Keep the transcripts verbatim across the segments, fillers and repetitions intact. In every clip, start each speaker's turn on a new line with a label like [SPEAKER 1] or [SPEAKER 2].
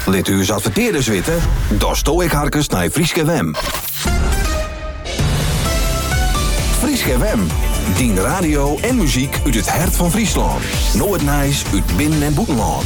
[SPEAKER 1] Lit u eens adverteerders weten? Dan sto ik harkens naar Frieske W M. Frieske W M. Dien radio en muziek uit het hart van Friesland. Nooit Nijs uit binnen- en buitenland.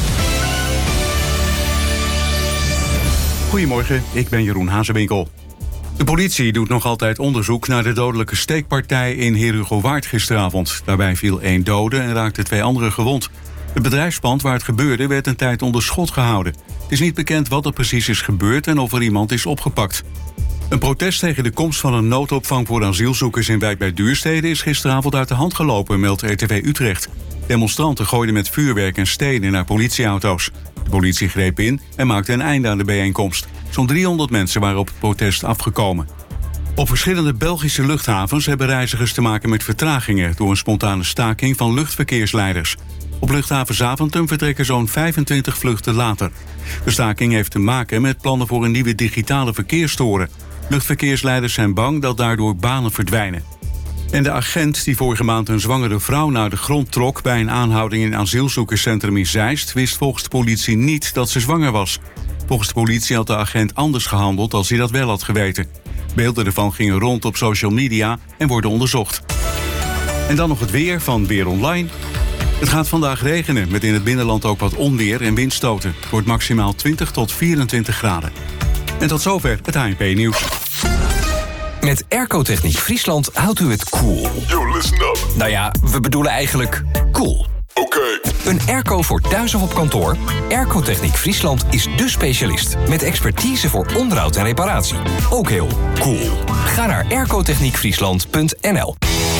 [SPEAKER 2] Goedemorgen, ik ben Jeroen Hazewinkel. De politie doet nog altijd onderzoek naar de dodelijke steekpartij in Herugowaard gisteravond. Daarbij viel één dode en raakten twee anderen gewond. Het bedrijfspand waar het gebeurde werd een tijd onder schot gehouden. Het is niet bekend wat er precies is gebeurd en of er iemand is opgepakt. Een protest tegen de komst van een noodopvang voor asielzoekers in Wijk bij Duurstede is gisteravond uit de hand gelopen, meldt R T V Utrecht. Demonstranten gooiden met vuurwerk en stenen naar politieauto's. De politie greep in en maakte een einde aan de bijeenkomst. Zo'n driehonderd mensen waren op het protest afgekomen. Op verschillende Belgische luchthavens hebben reizigers te maken met vertragingen door een spontane staking van luchtverkeersleiders. Op luchthaven Zaventem vertrekken zo'n vijfentwintig vluchten later. De staking heeft te maken met plannen voor een nieuwe digitale verkeerstoren. Luchtverkeersleiders zijn bang dat daardoor banen verdwijnen. En de agent die vorige maand een zwangere vrouw naar de grond trok bij een aanhouding in een asielzoekerscentrum in Zeist wist volgens de politie niet dat ze zwanger was. Volgens de politie had de agent anders gehandeld als hij dat wel had geweten. Beelden ervan gingen rond op social media en worden onderzocht. En dan nog het weer van Weer Online. Het gaat vandaag regenen, met in het binnenland ook wat onweer en windstoten. Het wordt maximaal twintig tot vierentwintig graden. En tot zover het H N P-nieuws.
[SPEAKER 3] Met Airco-techniek Friesland houdt u het cool.
[SPEAKER 4] Yo, listen up.
[SPEAKER 3] Nou ja, we bedoelen eigenlijk cool.
[SPEAKER 4] Oké. Okay.
[SPEAKER 3] Een airco voor thuis of op kantoor? Airco-techniek Friesland is dé specialist. Met expertise voor onderhoud en reparatie. Ook heel cool. Ga naar aircotechniekfriesland punt n l.